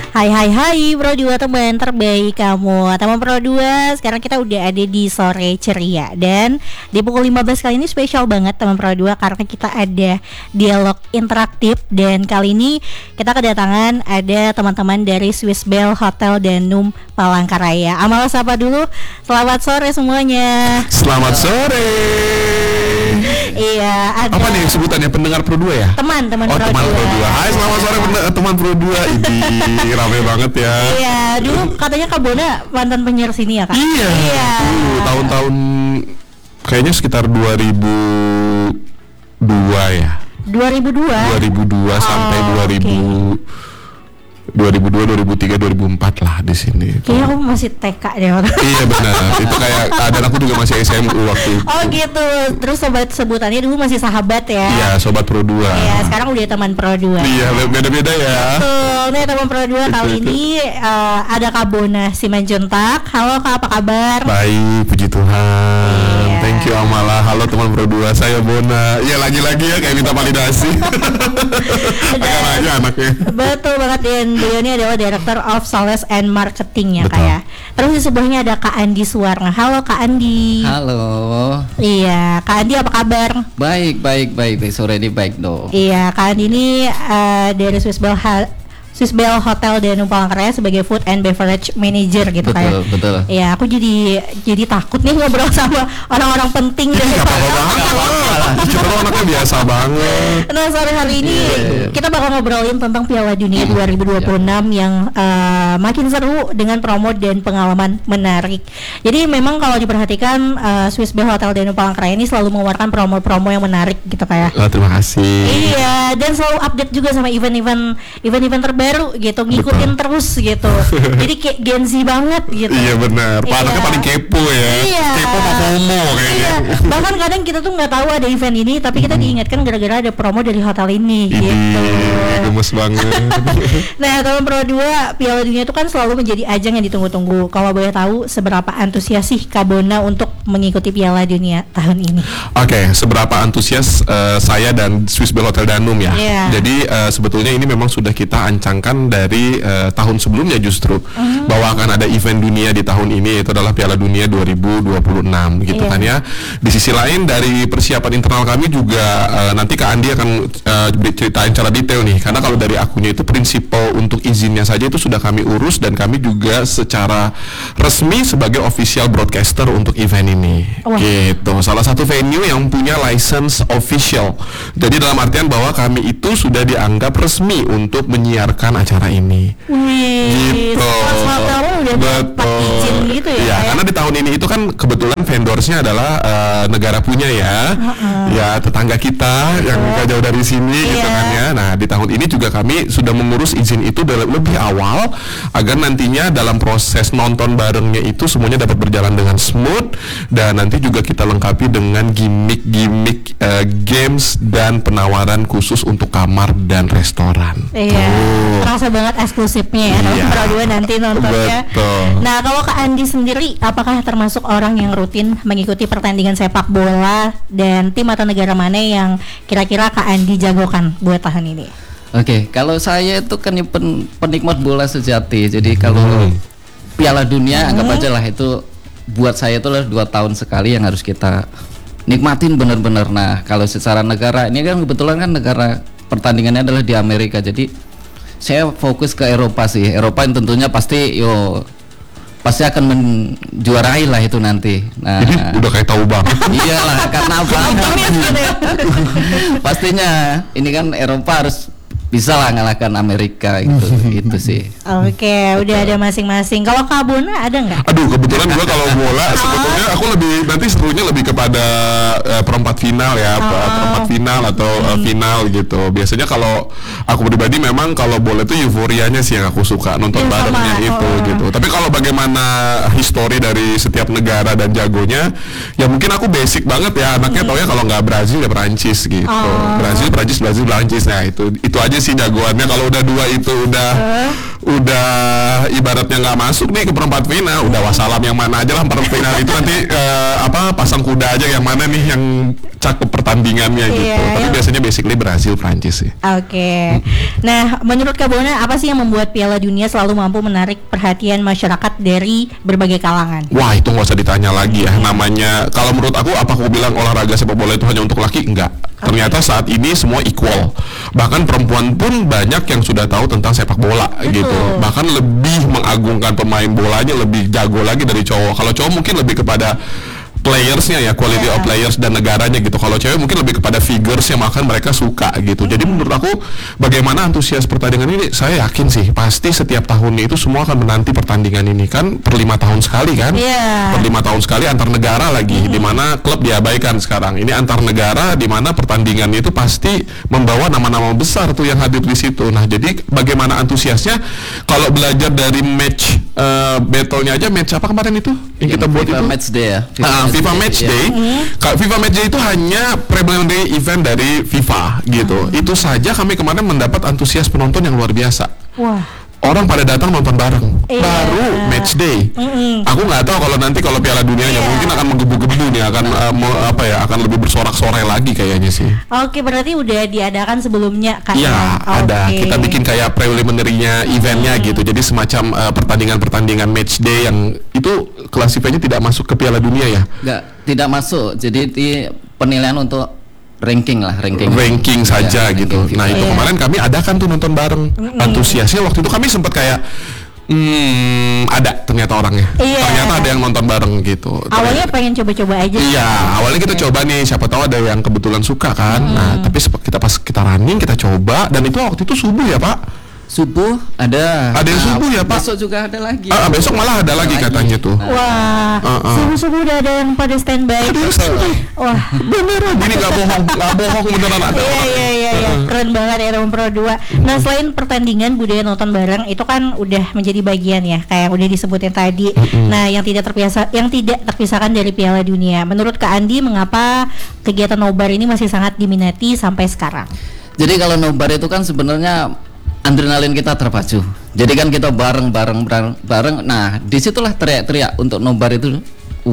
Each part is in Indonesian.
Hai Pro 2 teman terbaik kamu. Teman Pro 2, sekarang kita udah ada di Sore Ceria. Dan di pukul 15 kali ini spesial banget teman Pro 2 karena kita ada dialog interaktif. Dan kali ini kita kedatangan ada teman-teman dari Swiss Bell Hotel Danum Palangkaraya. Amal sapa dulu. Selamat sore semuanya. Selamat sore. Iya, ada. Apa nih sebutannya, pendengar Pro 2 ya? Teman-teman Pro 2. Hai, selamat sore teman Pro 2. Ini rame banget ya. Iya, dulu katanya Kak Bona mantan penyiar sini ya Kak? Iya. Tahun-tahun kayaknya sekitar 2002 ya. 2002 sampai 2002, 2003, 2004 lah di sini. Kayaknya aku masih TK deh. Iya benar. Itu kayak dan aku juga masih SMU waktu itu. Oh gitu. Terus sobat sebutannya dulu masih sahabat ya? Iya, sobat Pro 2. Iya, sekarang udah teman Pro 2. Iya, beda-beda ya. Betul. Nih teman Pro 2 kali ini ada Kak Bona Simanjuntak. Halo Kak, apa kabar? Baik, puji Tuhan. Iya. Thank you Amala. Halo teman Pro 2, saya Bona. Ya lagi-lagi ya kayak minta validasi. Agak aja anaknya. Betul banget, dan beliau ini adalah Director of Sales and Marketing ya Kak Betul. ya. Terus di sebelahnya ada Kak Andi Suwarna. Halo Kak Andi. Halo. Iya, Kak Andi apa kabar? Baik. Sore ini baik dong. Iya, Kak Andi ini dari Swiss Bell Hotel Danum Palangkaraya sebagai Food and Beverage Manager gitu kayak. Betul. Iya, aku jadi takut nih ngobrol sama orang-orang penting dari Gak apa-apa banget. Cuma anaknya biasa banget. Nah, sore hari ini kita bakal ngobrolin tentang Piala Dunia 2026 yang makin seru dengan promo dan pengalaman menarik. Jadi memang kalau diperhatikan Swiss Bell Hotel Danum Palangkaraya ini selalu mengeluarkan promo-promo yang menarik gitu kayak. Terima kasih. Iya, dan selalu update juga sama event-event terbaru gitu, ngikutin Betul. terus gitu. Jadi kayak Gen Z banget gitu. Iya benar. Pak anaknya paling kepo ya. Iya. Kepo sama FOMO kayaknya. Iya. Bahkan kadang kita tuh nggak tahu ada event ini, tapi kita diingatkan gara-gara ada promo dari hotel ini gitu. Gemes banget. Nah, teman Pro 2, Piala Dunia itu kan selalu menjadi ajang yang ditunggu-tunggu. Kalau boleh tahu seberapa antusias sih Kak Bona untuk mengikuti Piala Dunia tahun ini? Oke, seberapa antusias saya dan Swiss Bell Hotel Danum ya. Iya. Jadi sebetulnya ini memang sudah kita ancangkan dari tahun sebelumnya justru bahwa akan ada event dunia di tahun ini, itu adalah Piala Dunia 2026 gitu Iya. kan ya. Di sisi lain dari persiapan internal kami juga nanti Kak Andi akan ceritain secara detail nih, karena kalau dari akunya itu prinsipal untuk izinnya saja itu sudah kami urus dan kami juga secara resmi sebagai official broadcaster untuk event ini. Wah. Gitu. Salah satu venue yang punya license official. Jadi dalam artian bahwa kami itu sudah dianggap resmi untuk menyiarkan acara ini. Wih, Gitu. hotelnya udah dapat izin gitu ya? Iya, karena di tahun ini itu kan kebetulan vendornya adalah negara punya ya. Ya, tetangga kita yang gak jauh dari sini gitu Iya. kan ya. Nah, di tahun ini juga kami sudah mengurus izin itu lebih awal agar nantinya dalam proses nonton barengnya itu semuanya dapat berjalan dengan smooth, dan nanti juga kita lengkapi dengan gimmick games dan penawaran khusus untuk kamar dan restoran. Iya, Tuh. terasa banget eksklusifnya ya Iya. Pro 2 nanti nontonnya. Betul. Nah, kalau Kak Andi sendiri, apakah termasuk orang yang rutin mengikuti pertandingan sepak bola, dan tim atau negara mana yang kira-kira Kak Andi jagokan buat tahun ini? Oke, kalau saya itu kan penikmat bola sejati. Jadi kalau Piala Dunia anggap aja lah itu buat saya itu 2 tahun sekali yang harus kita nikmatin benar-benar. Nah, kalau secara negara ini kan kebetulan kan negara pertandingannya adalah di Amerika. Jadi saya fokus ke Eropa sih. Eropa yang tentunya pasti akan menjuarai lah itu nanti. Nah, Udah kayak tahu banget. iyalah karena apa? Pastinya ini kan Eropa harus bisa lah ngalahkan Amerika gitu. Itu sih. Oke, udah ada masing-masing. Kalau Kak Bona ada nggak? Aduh, kebetulan gua kalau bola sebetulnya aku nanti serunya lebih kepada perempat final ya, perempat final atau final gitu. Biasanya kalau aku pribadi memang kalau bola itu euforianya sih yang aku suka, nonton Iya, barengnya sama. itu gitu. Tapi kalau bagaimana histori dari setiap negara dan jagonya, ya mungkin aku basic banget ya, anaknya taunya kalau nggak Brazil ya Perancis gitu. Brazil, Perancis, Perancis. Nah, itu aja sih jagoannya. Kalau udah dua itu udah udah ibaratnya nggak masuk nih ke perempat final, udah wassalam yang mana aja lah perempat final itu nanti pasang kuda aja yang mana nih yang cakep pertandingannya gitu. Tapi biasanya basically Brazil, Prancis sih. Oke. Nah, menurut Kak Bona apa sih yang membuat Piala Dunia selalu mampu menarik perhatian masyarakat dari berbagai kalangan? Wah, itu nggak usah ditanya lagi ya. Namanya kalau menurut aku, apa aku bilang olahraga sepak bola itu hanya untuk laki? Enggak. Ternyata saat ini semua equal. Bahkan perempuan pun banyak yang sudah tahu tentang sepak bola gitu. Bahkan lebih mengagungkan pemain bolanya, lebih jago lagi dari cowok. Kalau cowok mungkin lebih kepada playersnya ya, quality of players dan negaranya gitu. Kalau cewek mungkin lebih kepada figures yang makan mereka suka gitu. Jadi menurut aku bagaimana antusias pertandingan ini, saya yakin sih pasti setiap tahunnya itu semua akan menanti pertandingan ini kan per 5 tahun sekali kan. Per 5 tahun sekali antar negara lagi, di mana klub diabaikan sekarang. Ini antar negara di mana pertandingan itu pasti membawa nama-nama besar tuh yang hadir di situ. Nah, jadi bagaimana antusiasnya kalau belajar dari match battle-nya aja, match apa kemarin itu yang kita buat FIFA itu? Match Day ya. FIFA Match Day. FIFA Match Day itu hanya preliminary event dari FIFA gitu. Itu saja kami kemarin mendapat antusias penonton yang luar biasa. Orang pada datang nonton bareng. Baru Match Day. Aku nggak tahu kalau nanti kalau Piala Dunianya mungkin akan menggebu-gebu nih, akan akan lebih bersorak-sorai lagi kayaknya sih. Oke, berarti udah diadakan sebelumnya kan? Iya, ada. Kita bikin kayak preliminary-nya eventnya gitu. Jadi semacam pertandingan-pertandingan Match Day yang itu klasifikasinya tidak masuk ke Piala Dunia ya? Tidak masuk. Jadi di penilaian untuk ranking saja gitu. Nah, itu kemarin kami adakan tuh nonton bareng. Antusiasnya waktu itu kami sempat kayak ada ternyata orangnya. Ternyata ada yang nonton bareng gitu. Awalnya pengen coba-coba aja. Iya, awalnya kita coba nih, siapa tahu ada yang kebetulan suka kan. Nah, tapi pas kita running, kita coba, dan itu waktu itu subuh ya Pak. Subuh ada yang subuh ya Pak. Besok juga ada lagi. Besok malah ada lagi katanya tuh. Wah, subuh udah ada yang pada standby. Wah, beneran. Ini nggak bohong beneran ada. Iya. Keren banget ya teman Pro 2. Nah, selain pertandingan, budaya nonton bareng itu kan udah menjadi bagian ya, kayak udah disebutin tadi. Nah, yang tidak terpisahkan dari Piala Dunia. Menurut Kak Andi, mengapa kegiatan nobar ini masih sangat diminati sampai sekarang? Jadi kalau nobar itu kan sebenarnya adrenalin kita terpacu. Jadi kan kita bareng. Nah, disitulah teriak-teriak untuk nobar itu.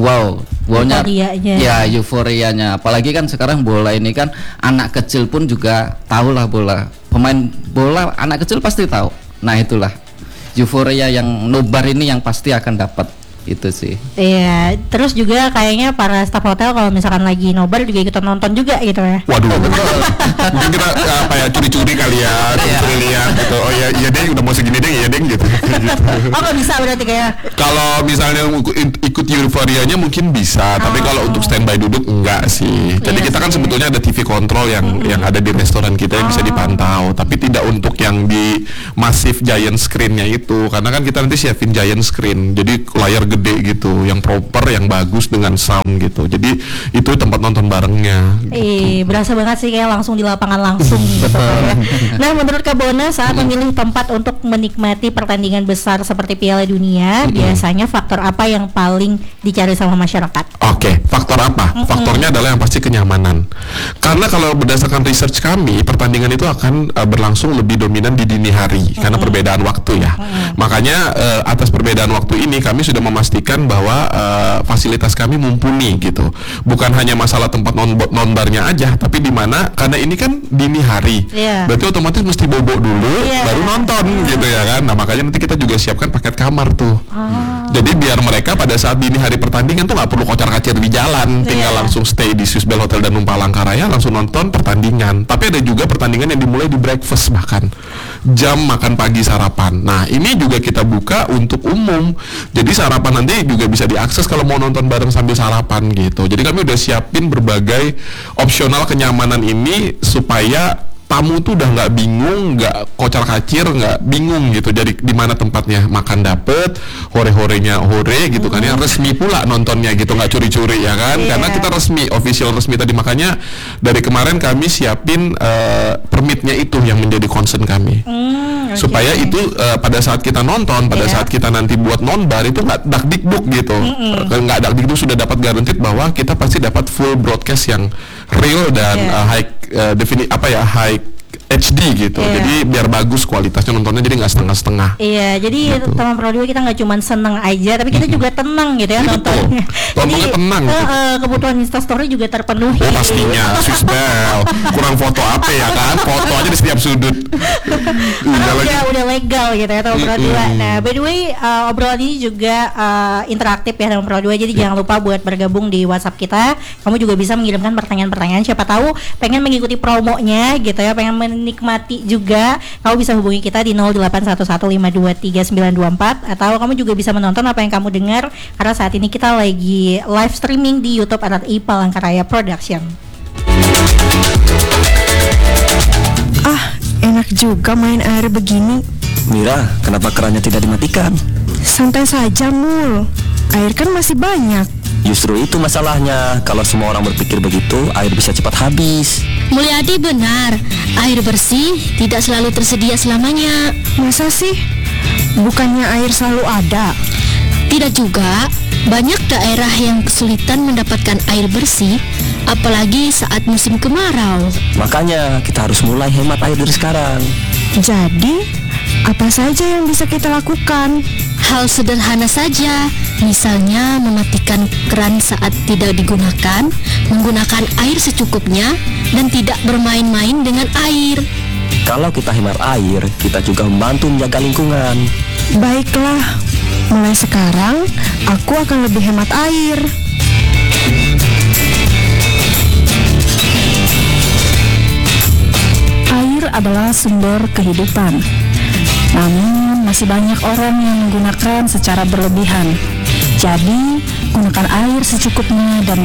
Wownya ya, euforianya. Apalagi kan sekarang bola ini kan anak kecil pun juga tahulah bola. Pemain bola anak kecil pasti tahu. Nah, itulah euforia yang nobar ini yang pasti akan dapat. Itu sih. Iya, terus juga kayaknya para staf hotel kalau misalkan lagi nobar juga ikutan nonton juga gitu ya. Waduh, mungkin kita curi-curi kali ya, curi lihat gitu. Oh iya deh, udah mau segini deh, iya deh gitu. Oh, nggak bisa berarti kayak. Kalau misalnya ikut euforianya mungkin bisa, tapi kalau untuk standby duduk enggak sih. Jadi kita kan sebetulnya ada TV kontrol yang ada di restoran kita yang bisa dipantau, tapi tidak untuk yang di massive giant screen-nya itu, karena kan kita nanti siapin giant screen. Jadi layar gede gitu, yang proper, yang bagus dengan sound gitu. Jadi itu tempat nonton barengnya. Gitu. Berasa banget sih kayak langsung di lapangan langsung gitu ya. Nah, menurut Kak Bona saat memilih tempat untuk menikmati pertandingan besar seperti Piala Dunia, biasanya faktor apa yang paling dicari sama masyarakat? Oke, faktor apa? Faktornya adalah yang pasti kenyamanan. Karena kalau berdasarkan research kami, pertandingan itu akan berlangsung lebih dominan di dini hari karena perbedaan waktu ya. Makanya atas perbedaan waktu ini kami sudah memastikan bahwa fasilitas kami mumpuni gitu. Bukan hanya masalah tempat non-barnya aja, tapi di mana karena ini kan dini hari. Berarti otomatis mesti bobo dulu baru nonton gitu ya kan. Nah, makanya nanti kita juga siapkan paket kamar tuh. Jadi biar mereka pada saat dini hari pertandingan tuh nggak perlu kocar-kacir di jalan, tinggal langsung stay di Swissbell Hotel dan Palangkaraya langsung nonton pertandingan. Tapi ada juga pertandingan yang dimulai di breakfast, bahkan jam makan pagi sarapan. Nah, ini juga kita buka untuk umum. Jadi sarapan nanti juga bisa diakses kalau mau nonton bareng sambil sarapan gitu. Jadi kami udah siapin berbagai opsional kenyamanan ini supaya tamu tuh udah nggak bingung, nggak kocar-kacir, nggak bingung gitu. Jadi di mana tempatnya makan dapet, hore-horenya hore gitu kan ya, resmi pula nontonnya gitu, nggak curi-curi ya kan, karena kita resmi, official resmi tadi. Makanya dari kemarin kami siapin permitnya itu yang menjadi concern kami, supaya itu pada saat kita nonton, pada saat kita nanti buat non-bar itu nggak dakdikduk gitu, nggak dakdikduk, sudah dapat guaranteed bahwa kita pasti dapat full broadcast yang real dan high HD gitu. Jadi biar bagus kualitasnya nontonnya, jadi nggak setengah-setengah. Iya, jadi Gitu. teman Pro 2 kita nggak cuma seneng aja, tapi kita juga tenang gitu ya nontonnya. Nontonnya tenang, gitu. Kebutuhan Instastory juga terpenuhi. Oh pastinya, Swiss Bell. Kurang foto apa ya kan? Foto aja di setiap sudut. Karena udah legal gitu ya teman Pro 2. Nah, by the way, obrolan ini juga interaktif ya teman Pro 2. Jadi jangan lupa buat bergabung di WhatsApp kita. Kamu juga bisa mengirimkan pertanyaan-pertanyaan. Siapa tahu pengen mengikuti promonya gitu ya, pengen menikmati juga. Kamu bisa hubungi kita di 0811523924, atau kamu juga bisa menonton apa yang kamu dengar, karena saat ini kita lagi live streaming di YouTube RRI Palangkaraya Production. Enak juga main air begini. Mira, kenapa kerannya tidak dimatikan? Santai saja, Mul. Air kan masih banyak. Justru itu masalahnya. Kalau semua orang berpikir begitu, air bisa cepat habis. Mulyadi benar, air bersih tidak selalu tersedia selamanya. Masa sih? Bukannya air selalu ada? Tidak juga, banyak daerah yang kesulitan mendapatkan air bersih, apalagi saat musim kemarau. Makanya kita harus mulai hemat air dari sekarang. Jadi, apa saja yang bisa kita lakukan? Hal sederhana saja, misalnya mematikan keran saat tidak digunakan, menggunakan air secukupnya, dan tidak bermain-main dengan air. Kalau kita hemat air, kita juga membantu menjaga lingkungan. Baiklah, mulai sekarang aku akan lebih hemat air. Air adalah sumber kehidupan. Namun masih banyak orang yang menggunakan secara berlebihan. Jadi, gunakan air secukupnya dan